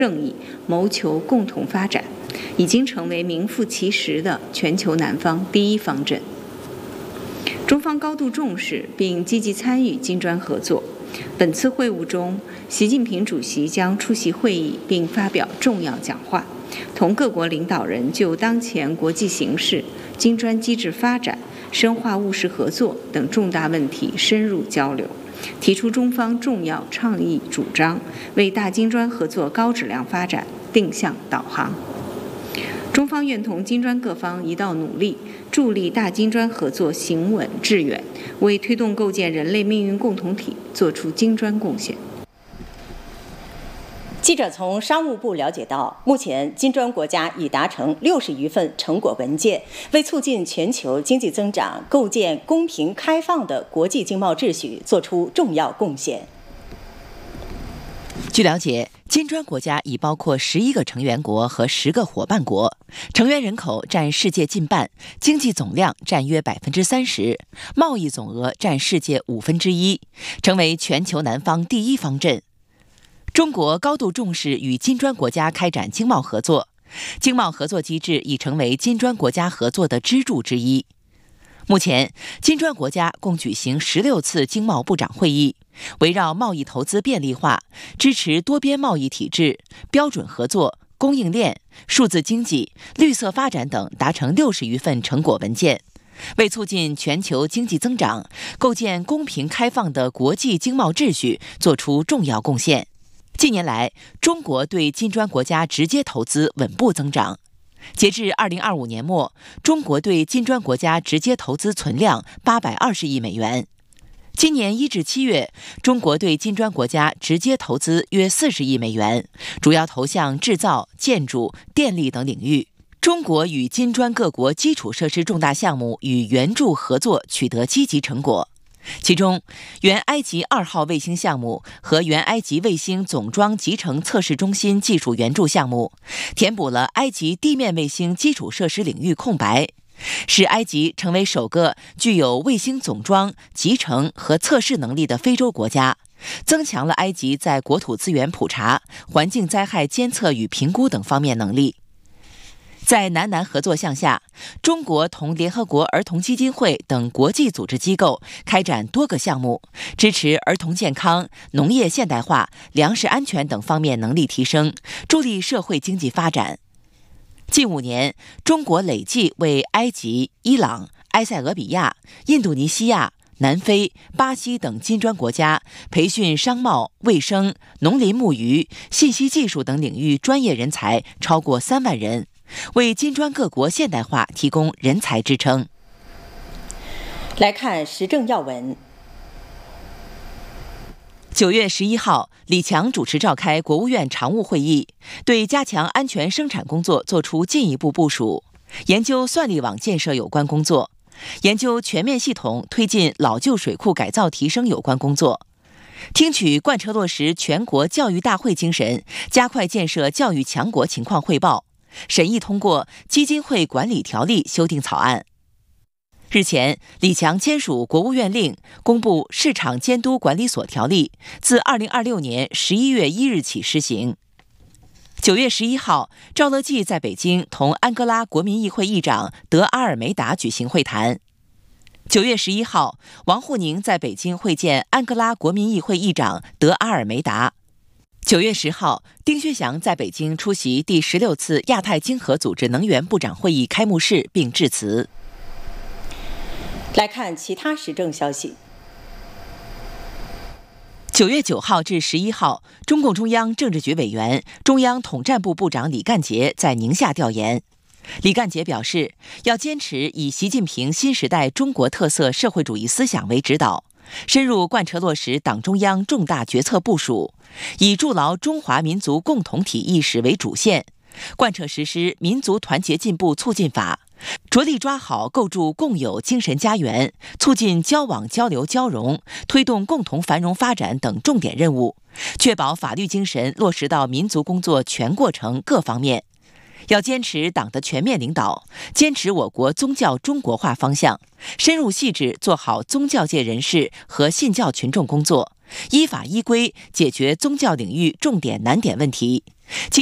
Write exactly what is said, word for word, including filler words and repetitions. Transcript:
正义，谋求共同发展，已经成为名副其实的全球南方第一方阵。中方高度重视并积极参与金砖合作。本次会晤中，习近平主席将出席会议并发表重要讲话，同各国领导人就当前国际形势、金砖机制发展、深化务实合作等重大问题深入交流，提出中方重要倡议主张，为大金砖合作高质量发展定向导航。中方愿同金砖各方一道努力，助力大金砖合作行稳致远，为推动构建人类命运共同体作出金砖贡献。 记者从商务部了解到，目前金砖国家已达成六十余份成果文件，为促进全球经济增长、构建公平开放的国际经贸秩序作出重要贡献。 据了解，金砖国家已包括十一个成员国和十个伙伴国，成员人口占世界近半，经济总量占约百分之三十，贸易总额占世界五分之一，成为全球南方第一方阵。中国高度重视与金砖国家开展经贸合作，经贸合作机制已成为金砖国家合作的支柱之一。目前，金砖国家共举行十六次经贸部长会议，围绕贸易投资便利化、支持多边贸易体制、标准合作、供应链、数字经济、绿色发展等达成六十余份成果文件，为促进全球经济增长、构建公平开放的国际经贸秩序作出重要贡献。近年来，中国对金砖国家直接投资稳步增长。截至二零二五年末，中国对金砖国家直接投资存量八百二十亿美元。今年一至七月，中国对金砖国家直接投资约四十亿美元，主要投向制造、建筑、电力等领域。中国与金砖各国基础设施重大项目与援助合作取得积极成果。其中，原埃及二号卫星项目和原埃及卫星总装集成测试中心技术援助项目，填补了埃及地面卫星基础设施领域空白，使埃及成为首个具有卫星总装、集成和测试能力的非洲国家，增强了埃及在国土资源普查、环境灾害监测与评估等方面能力。在南南合作项下，中国同联合国儿童基金会等国际组织机构开展多个项目，支持儿童健康、农业现代化、粮食安全等方面能力提升，助力社会经济发展。近五年，中国累计为埃及、伊朗、埃塞俄比亚、印度尼西亚、南非、巴西等金砖国家培训商贸、卫生、农林牧渔、信息技术等领域专业人才超过三万人，为金砖各国现代化提供人才支撑。 来看时政要闻。 九月十一号，李强主持召开国务院常务会议，对加强安全生产工作作出进一步部署，研究算力网建设有关工作，研究全面系统推进老旧水库改造提升有关工作，听取贯彻落实全国教育大会精神，加快建设教育强国情况汇报，审议通过基金会管理条例修订草案。日前，李强签署国务院令，公布市场监督管理所条例，自二零二六年十一月一日起施行。九月十一号，赵乐际在北京同安哥拉国民议会议长德阿尔梅达举行会谈。九月十一号，王沪宁在北京会见安哥拉国民议会议长德阿尔梅达。九月十号，丁薛祥在北京出席第十六次亚太经合组织能源部长会议开幕式并致辞。 来看其他时政消息。 九月九号至十一号，中共中央政治局委员、中央统战部部长李干杰在宁夏调研。李干杰表示，要坚持以习近平新时代中国特色社会主义思想为指导，深入贯彻落实党中央重大决策部署，以筑牢中华民族共同体意识为主线，贯彻实施民族团结进步促进法，着力抓好构筑共有精神家园，促进交往交流交融，推动共同繁荣发展等重点任务，确保法律精神落实到民族工作全过程各方面。要坚持党的全面领导，坚持我国宗教中国化方向，深入细致做好宗教界人士和信教群众工作， 依法依规解决宗教领域重点难点问题。